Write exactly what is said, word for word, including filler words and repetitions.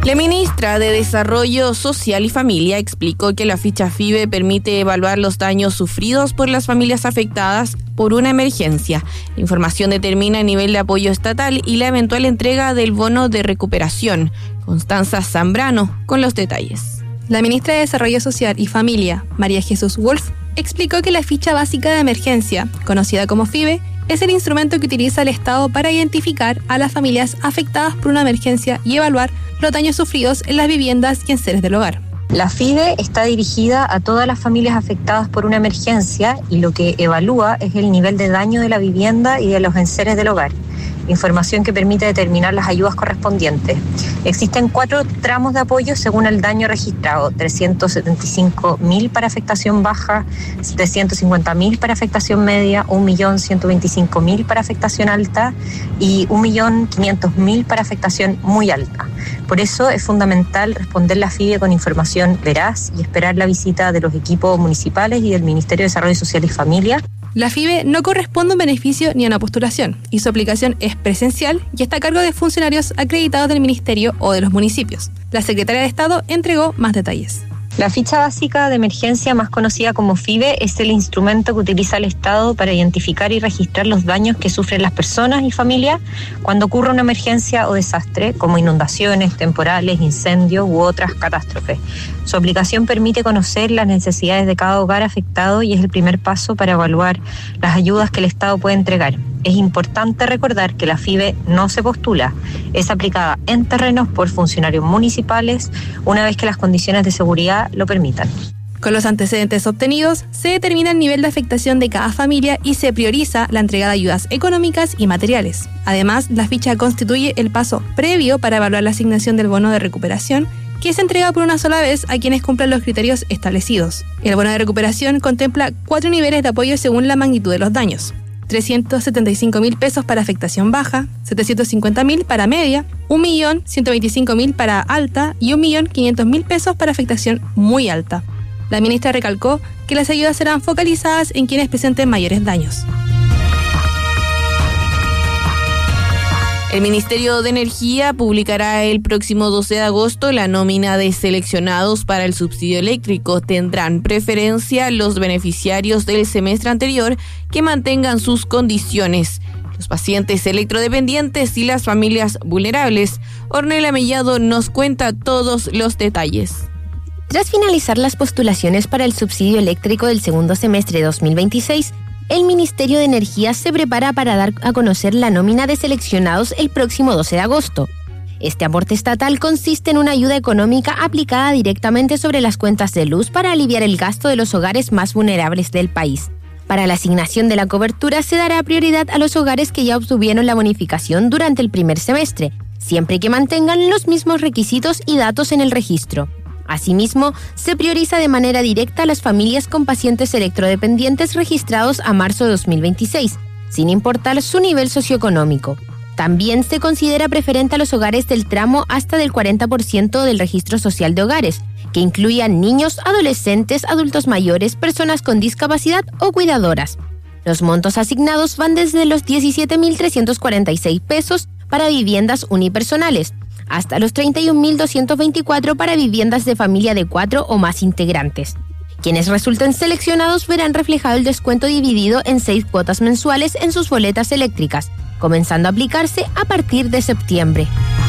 La ministra de Desarrollo Social y Familia explicó que la ficha FIBE permite evaluar los daños sufridos por las familias afectadas por una emergencia. La información determina el nivel de apoyo estatal y la eventual entrega del bono de recuperación. Constanza Zambrano con los detalles. La ministra de Desarrollo Social y Familia, María Jesús Wolf, explicó que la ficha básica de emergencia, conocida como FIBE, es el instrumento que utiliza el Estado para identificar a las familias afectadas por una emergencia y evaluar los daños sufridos en las viviendas y enseres del hogar. La FIBE está dirigida a todas las familias afectadas por una emergencia y lo que evalúa es el nivel de daño de la vivienda y de los enseres del hogar. Información que permite determinar las ayudas correspondientes. Existen cuatro tramos de apoyo según el daño registrado: trescientos setenta y cinco mil para afectación baja, setecientos cincuenta mil para afectación media, un millón ciento veinticinco mil para afectación alta y un millón quinientos mil para afectación muy alta. Por eso es fundamental responder la FIBE con información veraz y esperar la visita de los equipos municipales y del Ministerio de Desarrollo Social y Familia. La FIBE no corresponde a un beneficio ni a una postulación y su aplicación es presencial y está a cargo de funcionarios acreditados del Ministerio o de los municipios. La Secretaria de Estado entregó más detalles. La ficha básica de emergencia, más conocida como FIBE, es el instrumento que utiliza el Estado para identificar y registrar los daños que sufren las personas y familias cuando ocurre una emergencia o desastre, como inundaciones, temporales, incendios u otras catástrofes. Su aplicación permite conocer las necesidades de cada hogar afectado y es el primer paso para evaluar las ayudas que el Estado puede entregar. Es importante recordar que la FIBE no se postula, es aplicada en terrenos por funcionarios municipales una vez que las condiciones de seguridad lo permitan. Con los antecedentes obtenidos, se determina el nivel de afectación de cada familia y se prioriza la entrega de ayudas económicas y materiales. Además, la ficha constituye el paso previo para evaluar la asignación del bono de recuperación, que se entrega por una sola vez a quienes cumplan los criterios establecidos. El bono de recuperación contempla cuatro niveles de apoyo según la magnitud de los daños: trescientos setenta y cinco mil pesos para afectación baja, setecientos cincuenta mil para media, un millón ciento veinticinco mil para alta y un millón quinientos mil pesos para afectación muy alta. La ministra recalcó que las ayudas serán focalizadas en quienes presenten mayores daños. El Ministerio de Energía publicará el próximo doce de agosto la nómina de seleccionados para el subsidio eléctrico. Tendrán preferencia los beneficiarios del semestre anterior que mantengan sus condiciones, los pacientes electrodependientes y las familias vulnerables. Ornella Mellado nos cuenta todos los detalles. Tras finalizar las postulaciones para el subsidio eléctrico del segundo semestre de dos mil veintiséis, el Ministerio de Energía se prepara para dar a conocer la nómina de seleccionados el próximo doce de agosto. Este aporte estatal consiste en una ayuda económica aplicada directamente sobre las cuentas de luz para aliviar el gasto de los hogares más vulnerables del país. Para la asignación de la cobertura se dará prioridad a los hogares que ya obtuvieron la bonificación durante el primer semestre, siempre que mantengan los mismos requisitos y datos en el registro. Asimismo, se prioriza de manera directa a las familias con pacientes electrodependientes registrados a marzo de dos mil veintiséis, sin importar su nivel socioeconómico. También se considera preferente a los hogares del tramo hasta del cuarenta por ciento del registro social de hogares, que incluyan niños, adolescentes, adultos mayores, personas con discapacidad o cuidadoras. Los montos asignados van desde los diecisiete mil trescientos cuarenta y seis pesos para viviendas unipersonales, hasta los treinta y un mil doscientos veinticuatro para viviendas de familia de cuatro o más integrantes. Quienes resulten seleccionados verán reflejado el descuento dividido en seis cuotas mensuales en sus boletas eléctricas, comenzando a aplicarse a partir de septiembre.